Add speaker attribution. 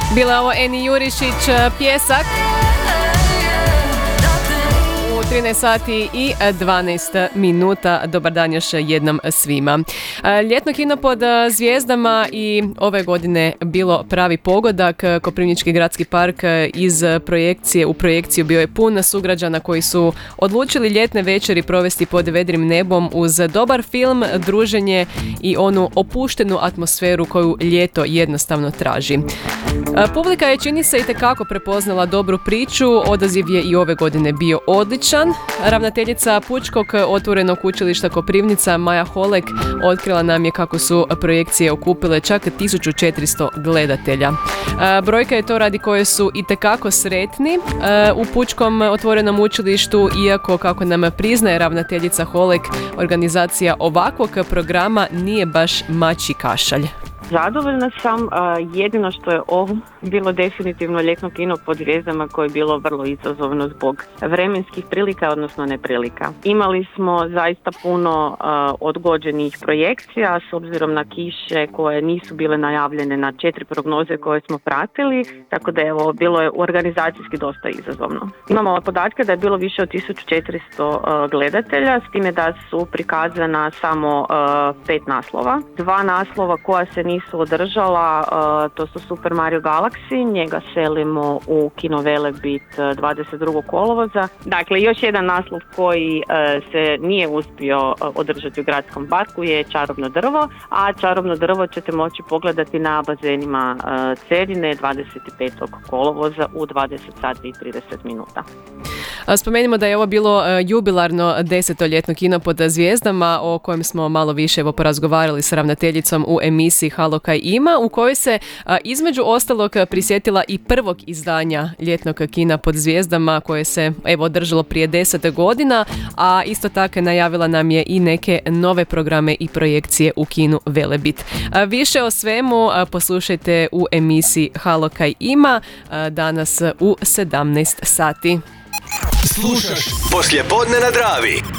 Speaker 1: Bila je ovo Eni Jurišić, Pjesak. U 13 sati i 12 minuta. Dobar dan još jednom svima. Ljetno kino pod zvijezdama i ove godine bilo pravi pogodak. Koprivnički gradski park iz projekcije u projekciju bio je pun sugrađana koji su odlučili ljetne večeri provesti pod vedrim nebom uz dobar film, druženje i onu opuštenu atmosferu koju ljeto jednostavno traži. Publika je, čini se, itekako prepoznala dobru priču. Odaziv je i ove godine bio odličan. Ravnateljica Pučkog otvorenog učilišta Koprivnica Maja Holek otkrila nam je kako su projekcije okupile čak 1400 gledatelja. Brojka je to radi koje su itekako sretni u Pučkom otvorenom učilištu, iako, kako nam priznaje ravnateljica Holek, organizacija ovakvog programa nije baš mačji kašalj.
Speaker 2: Zadovoljna sam, jedino što je ovo bilo definitivno ljetno kino pod zvijezdama koje je bilo vrlo izazovno zbog vremenskih prilika, odnosno neprilika. Imali smo zaista puno odgođenih projekcija s obzirom na kiše koje nisu bile najavljene na 4 prognoze koje smo pratili, tako da evo, bilo je organizacijski dosta izazovno. Imamo podatke da je bilo više od 1400 gledatelja, s time da su prikazana samo 5 naslova. 2 naslova koja se nisu održala, to su Super Mario Galaxy, njega selimo u kino Velebit 22. kolovoza. Dakle, još jedan naslov koji se nije uspio održati u gradskom parku je Čarobno drvo, a Čarobno drvo ćete moći pogledati na bazenima Cerine 25. kolovoza u 20 sati i 30 minuta.
Speaker 1: Spomenimo da je ovo bilo jubilarno 10. ljetno kino pod zvijezdama, o kojem smo malo više porazgovarali s ravnateljicom u emisiji Halo kaj ima, u kojoj se između ostalog prisjetila i prvog izdanja ljetnog kina pod zvijezdama koje se održalo prije 10 godina, a isto tako najavila nam je i neke nove programe i projekcije u kinu Velebit. Više o svemu poslušajte u emisiji Halo kaj ima danas u 17 sati.
Speaker 3: Slušaš Poslijepodne na Dravi.